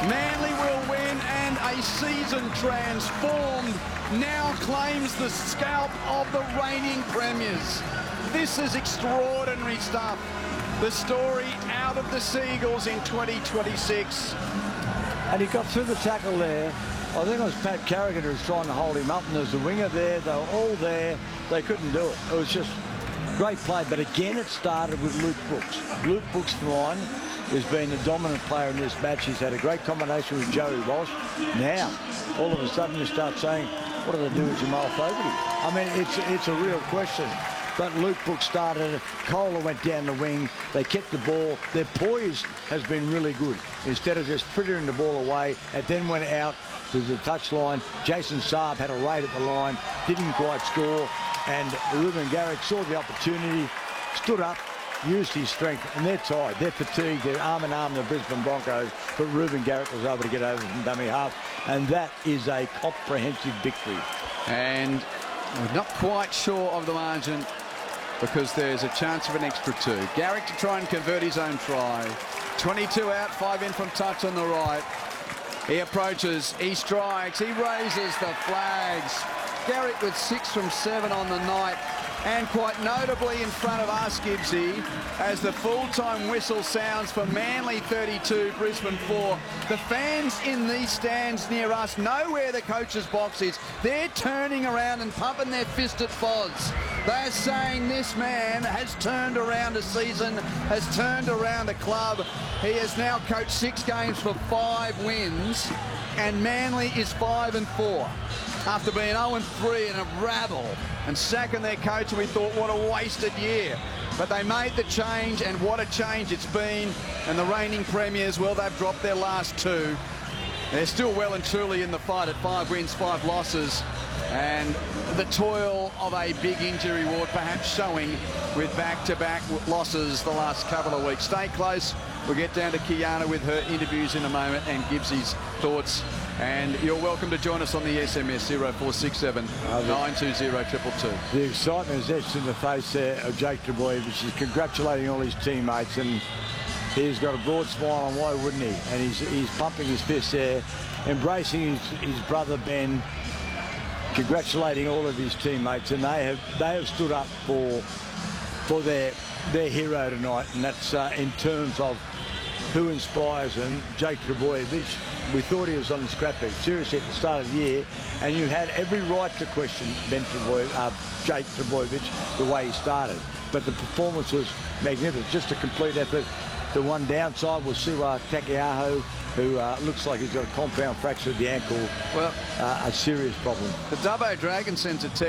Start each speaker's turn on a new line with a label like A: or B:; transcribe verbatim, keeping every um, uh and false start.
A: Manly will win, and a season transformed now claims the scalp of the reigning premiers. This is extraordinary stuff. The story out of the Seagulls in twenty twenty-six.
B: And he got through the tackle there. I think it was Pat Carrigan who was trying to hold him up, and there's a winger there. They were all there. They couldn't do it. It was just great play. But again, it started with Luke Brooks. Luke Brooks, for mine, has been the dominant player in this match. He's had a great combination with Joey Walsh. Now, all of a sudden, you start saying, what do they do with Jamal Fogarty? I mean, it's, it's a real question. But Luke Brooks started it. Kohler went down the wing. They kept the ball. Their poise has been really good. Instead of just frittering the ball away, it then went out to the touchline. Jason Saab had a raid at the line, didn't quite score, and Reuben Garrick saw the opportunity, stood up, used his strength, and they're tired. They're fatigued. They're arm in arm, the Brisbane Broncos, but Reuben Garrick was able to get over from dummy half, and that is a comprehensive victory.
A: And we're not quite sure of the margin, because there's a chance of an extra two. Garrick to try and convert his own try. twenty-two out, five in from touch on the right. He approaches, he strikes, he raises the flags. Garrick with six from seven on the night, and quite notably in front of us, Gibbsy, as the full-time whistle sounds for Manly thirty-two, Brisbane four. The fans in these stands near us know where the coach's box is. They're turning around and pumping their fist at Foz. They're saying this man has turned around a season, has turned around a club. He has now coached six games for five wins, and Manly is five and four. After being oh and three in a rabble and sacking their coach, and we thought, what a wasted year. But they made the change, and what a change it's been. And the reigning premiers, well, they've dropped their last two. They're still well and truly in the fight at five wins, five losses. And the toil of a big injury ward perhaps showing with back-to-back losses the last couple of weeks. Stay close. We'll get down to Kiana with her interviews in a moment and Gibbsy's thoughts. And you're welcome to join us on the S M S zero four six seven, nine two zero, two two two.
B: The excitement is etched in the face there of Jake Trbojevic. He's congratulating all his teammates, and he's got a broad smile on, why wouldn't he? And he's, he's pumping his fist there, embracing his, his brother Ben, congratulating all of his teammates, and they have they have stood up for for their their hero tonight, and that's uh, in terms of who inspires them. Jake Trbojevic, we thought he was on the scrap heap seriously at the start of the year, and you had every right to question Ben Trbojevic, uh, Jake Trbojevic, the way he started, but the performance was magnificent, just a complete effort. The one downside was Siwa Takiaho, who uh, looks like he's got a compound fracture of the ankle. Well, uh, a serious problem.
A: The Dubbo Dragon sends a text.